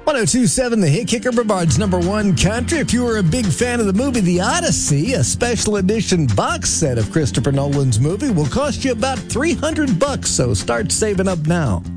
1027, the hit kicker, Brevard's number one country. If you were a big fan of the movie The Odyssey, a special edition box set of Christopher Nolan's movie will cost you about $300, so start saving up now.